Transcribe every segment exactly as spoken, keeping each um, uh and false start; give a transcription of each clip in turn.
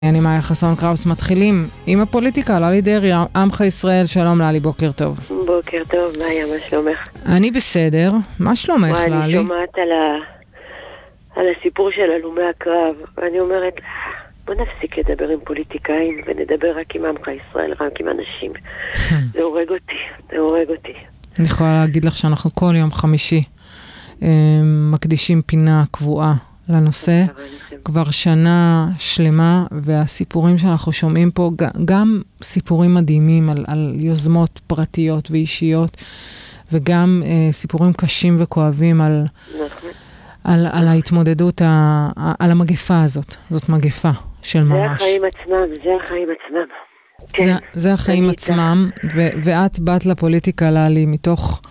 אני מאיה חסון קראוס, מתחילים עם הפוליטיקה. ללי דרעי, עמך ישראל, שלום ללי, בוקר טוב. בוקר טוב, מאיה, מה שלומך? אני בסדר, מה שלומך ללי? אני שומעת על, ה... על הסיפור של הלומי הקרב, ואני אומרת, בוא נפסיק לדבר עם פוליטיקאים ונדבר רק עם עמך ישראל, רק עם אנשים. זה הורג אותי, זה הורג אותי. אני יכולה להגיד לך שאנחנו כל יום חמישי מקדישים פינה קבועה לנושא, כבר שנה שלמה, והסיפורים שאנחנו שומעים פה, גם סיפורים מדהימים על, על יוזמות פרטיות ואישיות, וגם אה, סיפורים קשים וכואבים על, על, על ההתמודדות, ה, על המגפה הזאת. זאת מגפה של ממש. זה החיים עצמם, זה החיים עצמם. כן. זה, זה החיים עצמם, ו, ואת באת לפוליטיקה ללי מתוך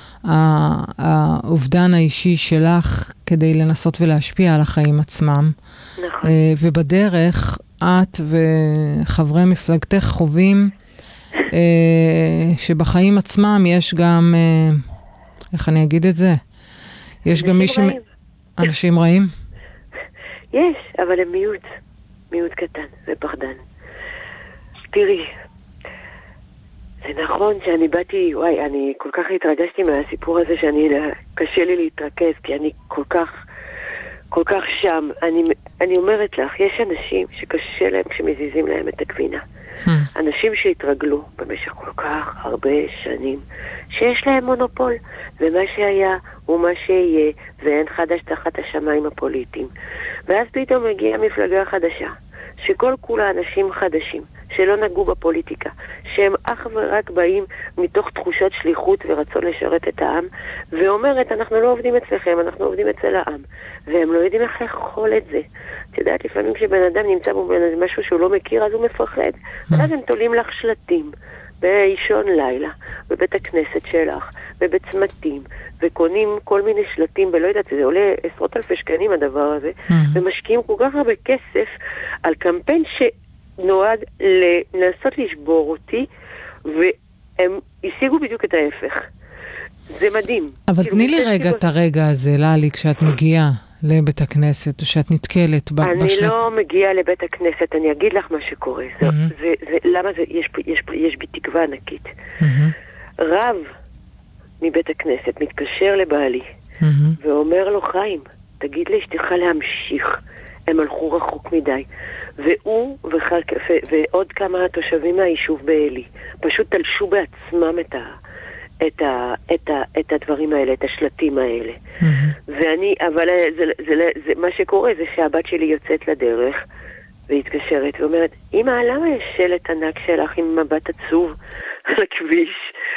האובדן האישי שלך כדי לנסות ולהשפיע על החיים עצמם. נכון. ובדרך את וחברי מפלגתך חווים שבחיים עצמם יש גם, איך אני אגיד את זה? יש גם מי ש... אנשים רעים? יש, אבל הם מיעוט. מיעוט קטן ופחדן. תראי, זה נכון שאני באתי, וואי, אני כל כך התרגשתי מהסיפור הזה שאני, קשה לי להתרכז, כי אני כל כך, כל כך שם. אני, אני אומרת לך, יש אנשים שקשה להם כשמזיזים להם את הגבינה. Hmm. אנשים שהתרגלו במשך כל כך הרבה שנים, שיש להם מונופול, ומה שהיה הוא מה שיהיה, ואין חדש תחת השמיים הפוליטיים. ואז פתאום מגיעה מפלגה חדשה, שכל כולה אנשים חדשים, שלא נגעו בפוליטיקה, שהם אך ורק באים מתוך תחושת שליחות ורצון לשרת את העם, ואומרת, אנחנו לא עובדים אצלכם, אנחנו עובדים אצל העם, והם לא יודעים איך לאכול את זה. את יודעת, לפעמים כשבן אדם נמצא בו משהו שהוא לא מכיר, אז הוא מפחד, ואז הם תולים לך שלטים, באישון לילה, בבית הכנסת שלך, בצמתים, וקונים כל מיני שלטים, ולא יודעת, זה עולה עשרות אלפי שקלים הדבר הזה, ומשקיעים כל כך הרבה כסף על קמפיין שנועד לנסות לשבור אותי, והם השיגו בדיוק את ההפך. זה מדהים. אבל תני לי רגע את הרגע הזה, ללי, כשאת מגיעה לבית הכנסת, או שאת נתקלת בשלט. אני לא מגיעה לבית הכנסת, אני אגיד לך מה שקורה. למה זה, יש בי תקווה ענקית. רב מבית הכנסת מתקשר לבעלי, ואומר לו, חיים, תגיד לאשתך להמשיך. הם הלכו רחוק מדי. והוא ועוד כמה תושבים מהיישוב באלי, פשוט תלשו בעצמם את ה... את ה, את ה, את הדברים האלה, את השלטים האלה. Mm-hmm. ואני, אבל זה, זה, זה, זה, מה שקורה זה שהבת שלי יוצאת לדרך, והתקשרת ואומרת, אמא, למה יש שלט ענק שלך עם מבט עצוב על הכביש?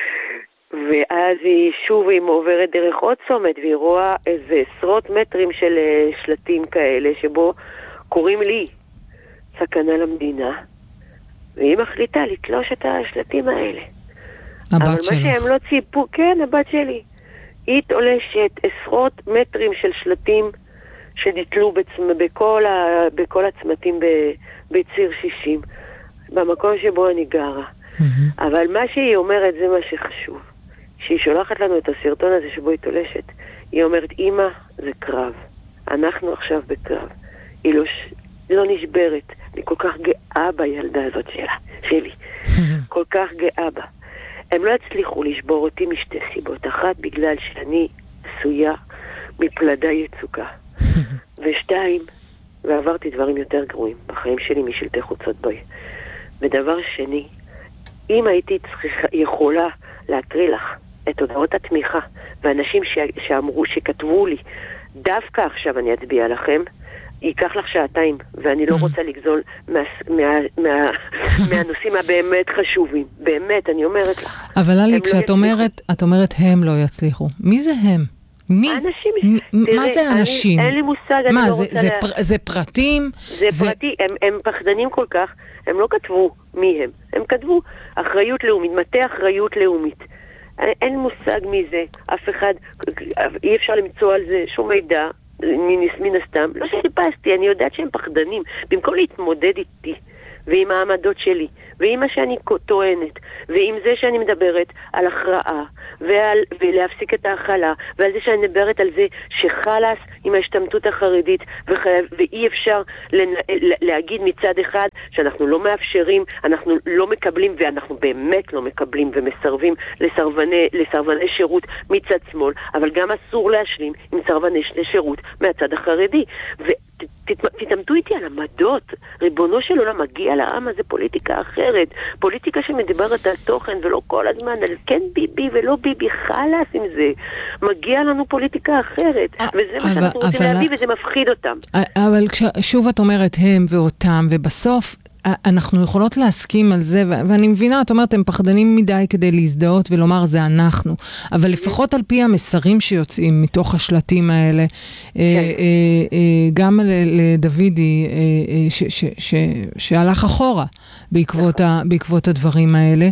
ואז היא שוב, היא עוברת דרך עוד צומת, והיא רואה איזה עשרות מטרים של שלטים כאלה, שבו קוראים לי סכנה למדינה, והיא מחליטה לתלוש את השלטים האלה. אבל מה שהם לא ציפו, כן, הבת שלי, היא תולשת עשרות מטרים של שלטים שנתלו בצמ... בכל, ה... בכל הצמתים ב... בציר שישים, במקום שבו אני גרה. Mm-hmm. אבל מה שהיא אומרת זה מה שחשוב. שהיא שולחת לנו את הסרטון הזה שבו היא תולשת. היא אומרת, אמא, זה קרב. אנחנו עכשיו בקרב. היא לא, ש... לא נשברת. אני כל כך גאה בילדה הזאת שלה, שלי. Mm-hmm. כל כך גאה בה. הם לא הצליחו לשבור אותי משתי סיבות. אחת, בגלל שאני עשויה מפלדה יצוקה. ושתיים, ועברתי דברים יותר גרועים בחיים שלי משלטי חוצות בוי. ודבר שני, אם הייתי צריכה, יכולה להקריא לך את הודעות התמיכה, ואנשים ש, שאמרו, שכתבו לי, דווקא עכשיו אני אצביע לכם, ייקח לך שעתיים, ואני לא רוצה לגזול מה, מה, מה, מהנושאים הבאמת חשובים. באמת, אני אומרת לך. אבל ללי, כשאת אומרת, את אומרת הם לא יצליחו. מי זה הם? מי? האנשים. מה זה אנשים? אין לי מושג, אני לא רוצה... מה, זה פרטים? זה פרטי, הם פחדנים כל כך, הם לא כתבו מי הם. הם כתבו אחריות לאומית, מטה אחריות לאומית. אין מושג מי זה, אף אחד, אי אפשר למצוא על זה שום מידע. מן הסתם, לא שחיפשתי, אני יודעת שהם פחדנים, במקום להתמודד איתי ועם העמדות שלי ועם מה שאני טוענת, ועם זה שאני מדברת על הכרעה, ועל, ולהפסיק את ההכלה, ועל זה שאני מדברת על זה שחלס עם ההשתמטות החרדית, וחייב, ואי אפשר לנ... להגיד מצד אחד שאנחנו לא מאפשרים, אנחנו לא מקבלים, ואנחנו באמת לא מקבלים ומסרבים לסרבני, לסרבני שירות מצד שמאל, אבל גם אסור להשלים עם סרבני שירות מהצד החרדי. ותתעמתו איתי על עמדות. ריבונו של עולם, מגיע לעם הזה פוליטיקה אחרת, פוליטיקה שמדברת על תוכן ולא כל הזמן על כן ביבי ולא ביבי, חלאס עם זה. מגיע לנו פוליטיקה אחרת, וזה מה שאנחנו רוצים להביא, וזה מפחיד אותם. אבל שוב את אומרת הם ואותם, ובסוף אנחנו יכולות להסכים על זה, ואני מבינה, את אומרת, הם פחדנים מדי כדי להזדהות ולומר זה אנחנו, אבל לפחות על פי המסרים שיוצאים מתוך השלטים האלה, גם לדוידי שהלך אחורה בעקבות הדברים האלה,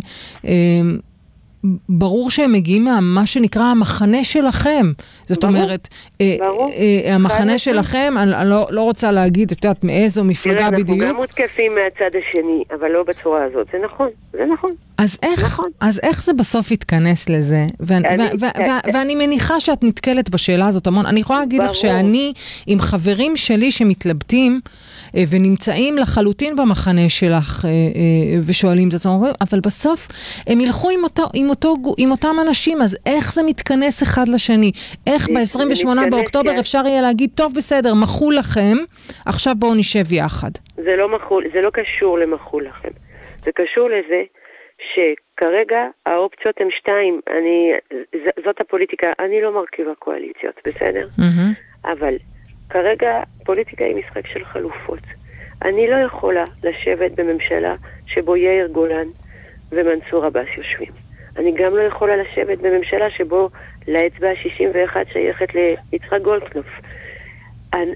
ברור שהם מגיעים מה שנקרא המחנה שלכם. זאת אומרת, המחנה שלכם, אני לא רוצה להגיד, את יודעת, מאיזו מפלגה בדיוק. אנחנו גם מותקפים מהצד השני, אבל לא בצורה הזאת. זה נכון, זה נכון. אז איך זה בסוף יתכנס לזה? ואני מניחה שאת נתקלת בשאלה הזאת המון. אני יכולה להגיד לך שאני, עם חברים שלי שמתלבטים, ונמצאים לחלוטין במחנה שלך, ושואלים את עצמם, אבל בסוף הם ילכו עם אותו, עם אותו, עם אותם אנשים, אז איך זה מתכנס אחד לשני? איך ב-עשרים ושמונה באוקטובר אפשר יהיה להגיד, טוב בסדר, מחול לכם, עכשיו בואו נשב יחד. זה לא מחול, זה לא קשור למחול לכם. זה קשור לזה שכרגע האופציות הן שתיים, אני, זאת הפוליטיקה, אני לא מרכיבה קואליציות, בסדר? אבל כרגע פוליטיקה היא משחק של חלופות. אני לא יכולה לשבת בממשלה שבו יאיר גולן ומנסור עבאס יושבים. אני גם לא יכולה לשבת בממשלה שבו לאצבע שישים ואחת שייכת ליצחק גולדקנופ. אני,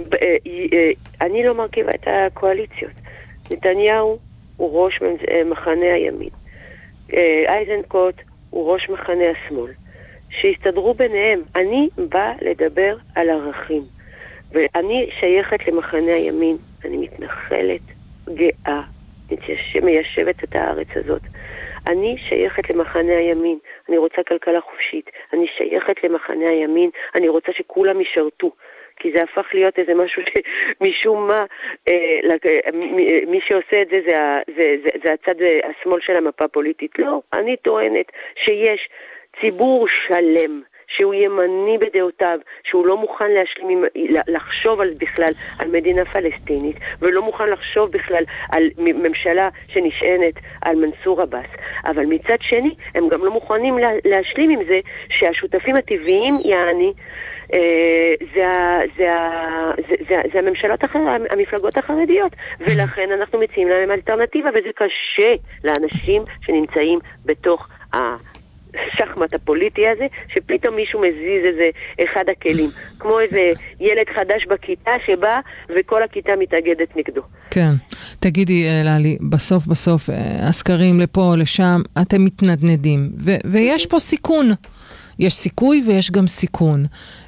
אני לא מרכיבה את הקואליציות. נתניהו הוא ראש מחנה הימין. אייזנקוט הוא ראש מחנה השמאל. שיסתדרו ביניהם. אני באה לדבר על ערכים. ואני שייכת למחנה הימין. אני מתנחלת, גאה, מיישבת את הארץ הזאת. אני שייכת למחנה הימין, אני רוצה כלכלה חופשית, אני שייכת למחנה הימין, אני רוצה שכולם ישרתו, כי זה הפך להיות איזה משהו שמשום מה, אה, מי שעושה את זה זה, זה, זה, זה הצד השמאל של המפה הפוליטית. לא, אני טוענת שיש ציבור שלם, שהוא ימני בדעותיו, שהוא לא מוכן להשלים, לחשוב על בכלל על מדינה פלסטינית, ולא מוכן לחשוב בכלל על ממשלה שנשענת על מנסור עבאס. אבל מצד שני, הם גם לא מוכנים להשלים עם זה שהשותפים הטבעיים, יעני, אה, זה, זה, זה, זה, זה הממשלות אחר, המפלגות החרדיות, ולכן אנחנו מציעים להם אלטרנטיבה, וזה קשה לאנשים שנמצאים בתוך ה... שחמט הפוליטי הזה, שפתאום מישהו מזיז איזה אחד הכלים, כמו איזה ילד חדש בכיתה שבא וכל הכיתה מתאגדת נגדו. כן, תגידי ללי, בסוף בסוף הסקרים לפה או לשם, אתם מתנדנדים, ו- ויש פה סיכון, יש סיכוי ויש גם סיכון.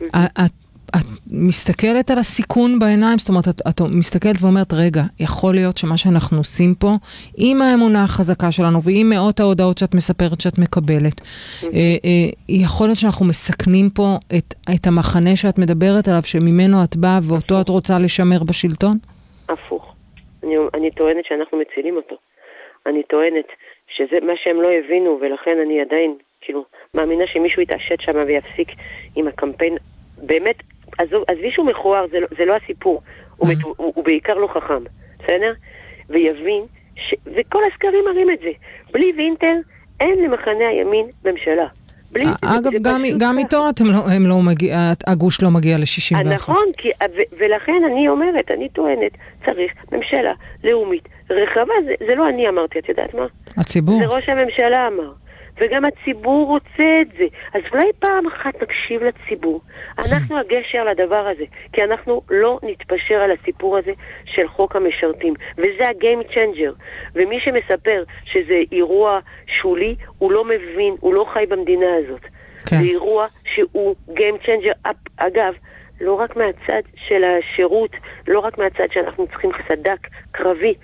את את מסתכלת על הסיכון בעיניים, זאת אומרת, את, את מסתכלת ואומרת, רגע, יכול להיות שמה שאנחנו עושים פה, עם האמונה החזקה שלנו, ועם מאות ההודעות שאת מספרת שאת מקבלת, אה, אה, יכול להיות שאנחנו מסכנים פה את, את המחנה שאת מדברת עליו, שממנו את באה, ואותו את רוצה לשמר בשלטון? הפוך. אני, אני טוענת שאנחנו מצילים אותו. אני טוענת שזה מה שהם לא הבינו, ולכן אני עדיין, כאילו, מאמינה שמישהו יתעשת שם ויפסיק עם הקמפיין, באמת, אז, אז מישהו מכוער, זה, זה לא הסיפור, הוא, הוא, הוא, הוא בעיקר לא חכם, בסדר? ויבין, ש, וכל הסקרים מראים את זה, בלי וינטר אין למחנה הימין ממשלה. בלי, אגב, זה, גם, זה גם איתו אתם לא, הם לא מגיע, הגוש לא מגיע ל-שישים ואחת. נכון, כי, ו, ולכן אני אומרת, אני טוענת, צריך ממשלה לאומית רחבה, זה, זה לא אני אמרתי, את יודעת מה? הציבור. זה ראש הממשלה אמר. וגם הציבור רוצה את זה. אז אולי פעם אחת נקשיב לציבור. אנחנו הגשר לדבר הזה, כי אנחנו לא נתפשר על הסיפור הזה של חוק המשרתים. וזה הגיים צ'יינג'ר. ומי שמספר שזה אירוע שולי, הוא לא מבין, הוא לא חי במדינה הזאת. כן. זה אירוע שהוא גיים צ'יינג'ר. אגב, לא רק מהצד של השירות, לא רק מהצד שאנחנו צריכים סדק קרבי,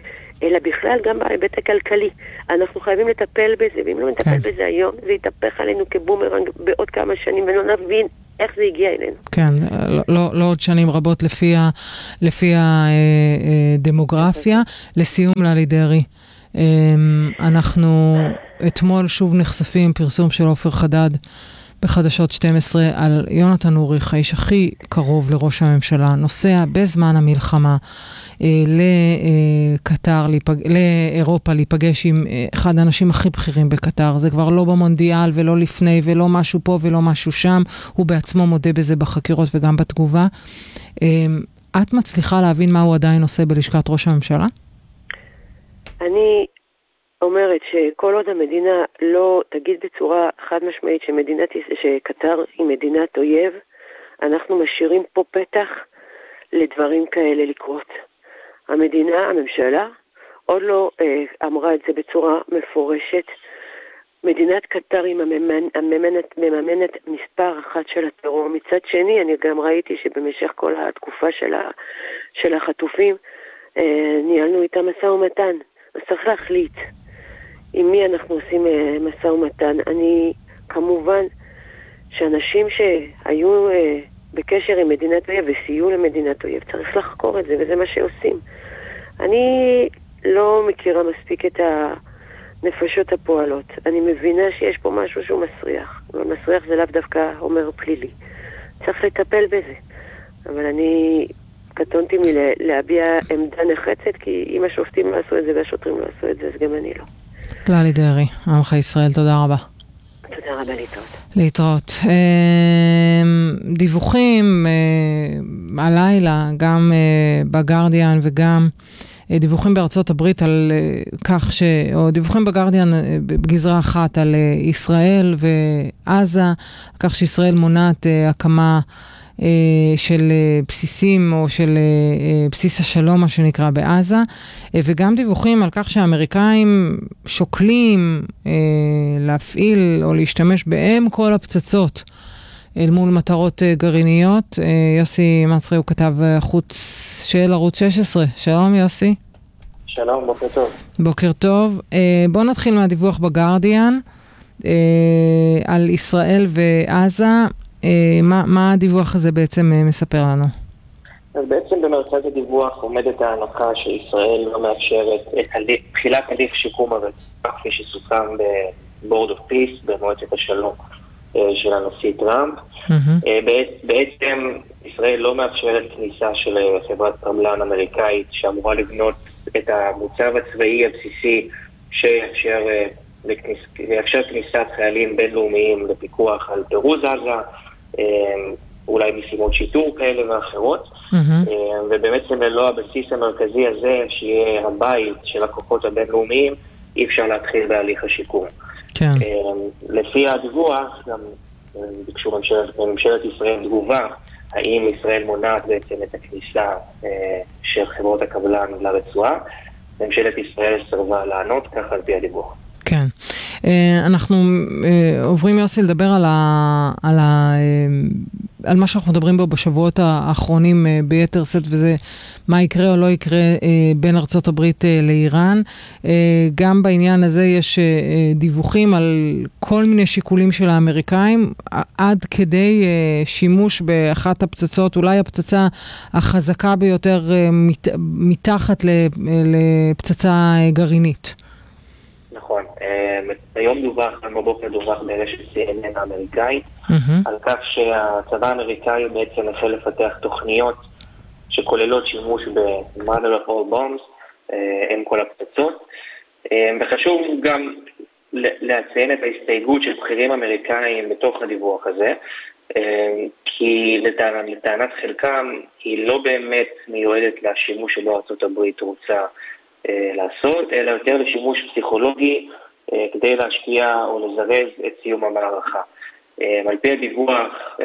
אלא בכלל גם בהיבט הכלכלי. אנחנו חייבים לטפל בזה, ואם לא נטפל כן. בזה היום, זה יתהפך עלינו כבומרנג בעוד כמה שנים, ולא נבין איך זה הגיע אלינו. כן, לא, לא, לא עוד שנים רבות לפי, ה, לפי הדמוגרפיה. לסיום ללי דרעי, אנחנו אתמול שוב נחשפים פרסום של עופר חדד בחדשות שתים עשרה על יונתן אוריך, האיש הכי קרוב לראש הממשלה, נוסע בזמן המלחמה אה, לקטר, להיפג... לאירופה, להיפגש עם אה, אחד האנשים הכי בכירים בקטר. זה כבר לא במונדיאל ולא לפני ולא משהו פה ולא משהו שם. הוא בעצמו מודה בזה בחקירות וגם בתגובה. אה, את מצליחה להבין מה הוא עדיין עושה בלשכת ראש הממשלה? אני אומרת שכל עוד המדינה לא תגיד בצורה חד משמעית שמדינת, שקטר היא מדינת אויב, אנחנו משאירים פה פתח לדברים כאלה לקרות. המדינה, הממשלה, עוד לא אה, אמרה את זה בצורה מפורשת. מדינת קטר היא מממנת, מממנת מספר אחת של הטרור. מצד שני, אני גם ראיתי שבמשך כל התקופה של, ה, של החטופים, אה, ניהלנו איתה משא ומתן. אז צריך להחליט עם מי אנחנו עושים משא ומתן. אני, כמובן, שאנשים שהיו אה, בקשר עם מדינת אויב וסייעו למדינת אויב, צריך לחקור את זה, וזה מה שעושים. אני לא מכירה מספיק את הנפשות הפועלות. אני מבינה שיש פה משהו שהוא מסריח. ומסריח זה לאו דווקא אומר פלילי. צריך לטפל בזה. אבל אני קטונתי מלהביע עמדה נחצת, כי אם השופטים לא עשו את זה והשוטרים לא עשו את זה, אז גם אני לא. ללי דרעי, עמך ישראל, תודה רבה. תודה רבה, להתראות. להתראות. דיווחים הלילה, גם בגרדיאן וגם דיווחים בארצות הברית על כך ש... או דיווחים בגרדיאן בגזרה אחת על ישראל ועזה, כך שישראל מונעת הקמה של בסיסים או של בסיס השלום, מה שנקרא, בעזה, וגם דיווחים על כך שהאמריקאים שוקלים להפעיל או להשתמש בהם כל הפצצות אל מול מטרות גרעיניות. יוסי מצרי הוא כתב חוץ של ערוץ שש עשרה. שלום יוסי. שלום, בוקר טוב. בוקר טוב. בואו נתחיל מהדיווח בגרדיאן על ישראל ועזה. מה, מה הדיווח הזה בעצם מספר לנו? אז בעצם במרכז הדיווח עומדת ההנחה שישראל לא מאפשרת את תחילת הליך שיקום הרצועה, כפי שסוכם בבורד אוף פיס, במועצת השלום של הנשיא טראמפ. Mm-hmm. בעצם ישראל לא מאפשרת כניסה של חברת קמל"ן אמריקאית שאמורה לבנות את המוצב הצבאי הבסיסי שיאפשר ויאפשר כניסת חיילים בינלאומיים לפיקוח על פירוז עזה, אולי משימות שיטור כאלה ואחרות, mm-hmm. ובאמת ללא הבסיס המרכזי הזה, שיהיה הבית של הכוחות הבינלאומיים, אי אפשר להתחיל בהליך השיקום. כן. לפי הדיווח, גם ביקשו ממשלת, ממשלת ישראל תגובה, האם ישראל מונעת בעצם את הכניסה של חברות הקבלן לרצועה, ממשלת ישראל סרבה לענות, ככה על פי הדיווח. כן. אנחנו עוברים, יוסי, לדבר על, ה, על, ה, על מה שאנחנו מדברים בו בשבועות האחרונים ביתר סט, וזה מה יקרה או לא יקרה בין ארצות הברית לאיראן. גם בעניין הזה יש דיווחים על כל מיני שיקולים של האמריקאים, עד כדי שימוש באחת הפצצות, אולי הפצצה החזקה ביותר מתחת לפצצה גרעינית. נכון. היום דווח, בבוקר דווח ברשת סי אן אן האמריקאית, על כך שהצבא האמריקאי בעצם החל לפתח תוכניות שכוללות שימוש ב-mother of all bombs, עם כל הפצצות. וחשוב גם להציין את ההסתייגות של בכירים אמריקאים בתוך הדיווח הזה, כי לטענת חלקם היא לא באמת מיועדת לשימוש שלא ארצות הברית רוצה לעשות, אלא יותר לשימוש פסיכולוגי כדי להשקיע או לזרז את סיום המערכה. על פי הדיווח,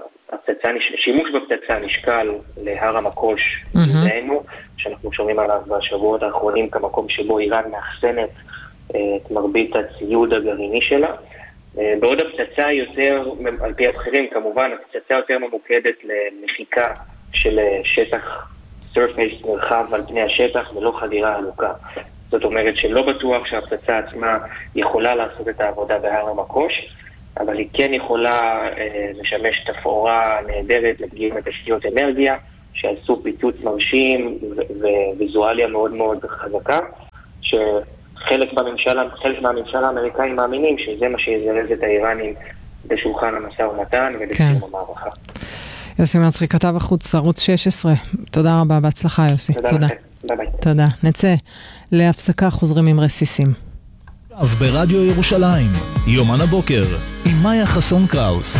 שימוש בפצצה נשקל להר המקוש בזמנו, שאנחנו שומעים עליו בשבועות האחרונים כמקום שבו איראן מאחסנת את מרבית הציוד הגרעיני שלה. בעוד הפצצה יותר, על פי הבכירים כמובן, הפצצה יותר ממוקדת למחיקה של שטח surface מרחב על פני השטח ולא חדירה עמוקה. זאת אומרת שלא בטוח שהפצצה עצמה יכולה לעשות את העבודה בהר המקוש, אבל היא כן יכולה אה, לשמש תפאורה נהדרת לפגיעים בתשתיות אנרגיה, שעשו פיצוץ מרשים וויזואליה מאוד מאוד חזקה, שחלק בממשלה, חלק מהממשלה האמריקאים מאמינים שזה מה שיזרז את האיראנים בשולחן המשא ומתן ולסיום המערכה. יוסי מרצחי, כתב החוץ, ערוץ שש עשרה. תודה רבה, בהצלחה יוסי. תודה. תודה. ביי ביי. תודה. נצא להפסקה, חוזרים עם רסיסים. אז ברדיו ירושלים, יומן הבוקר, עם מאיה חסון קראוס.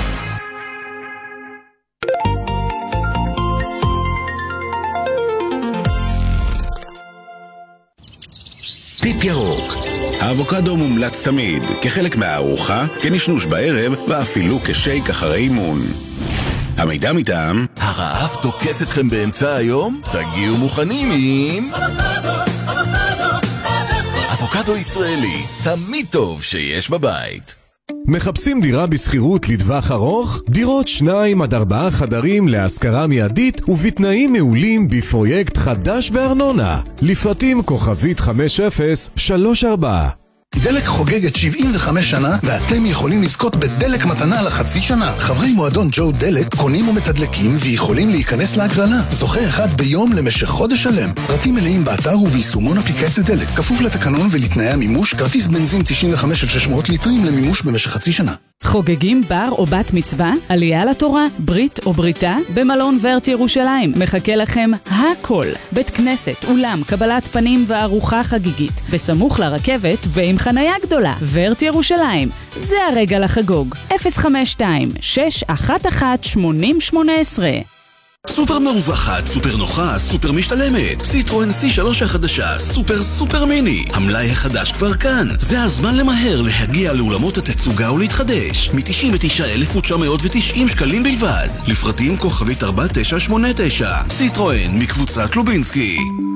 טיפ ירוק. האבוקדו מומלץ תמיד, כחלק מהארוחה, כנשנוש בערב ואפילו כשייק אחרי אימון. המידע מטעם, הרעב תוקף אתכם באמצע היום? תגיעו מוכנים עם אבוקדו ישראלי, תמיד טוב שיש בבית. מחפשים דירה בסחירות לטווח ארוך? דירות שניים עד ארבעה חדרים להשכרה מיידית ובתנאים מעולים בפרויקט חדש בארנונה. לפרטים כוכבית חמש אפס שלוש ארבע. דלק חוגגת שבעים וחמש שנה ואתם יכולים לזכות בדלק מתנה לחצי שנה. חברי מועדון ג'ו דלק קונים ומתדלקים ויכולים להיכנס להגרלה. זוכה אחד ביום למשך חודש שלם. פרטים מלאים באתר וביישומון אפליקציית דלק. כפוף לתקנון ולתנאי המימוש. כרטיס בנזין תשעים וחמש עד שש מאות ליטרים למימוש במשך חצי שנה. חוגגים בר או בת מצווה, עלייה לתורה, ברית או בריתה, במלון ורט ירושלים. מחכה לכם הכל. בית כנסת, אולם, קבלת פנים וארוחה חגיגית. בסמוך לרכבת ועם חנייה גדולה. ורט ירושלים. זה הרגע לחגוג. אפס חמש שתיים שש אחת אחת שמונים שמונה עשרה. סופר מרווחת, סופר נוחה, סופר משתלמת. סיטרואן סי שלוש החדשה, סופר סופר מיני. המלאי החדש כבר כאן. זה הזמן למהר להגיע לאולמות התצוגה ולהתחדש. מ-תשעים ותשעה אלף תשע מאות ותשעים שקלים בלבד. לפרטים כוכבית ארבע תשע שמונה תשע. סיטרואן מקבוצת לובינסקי.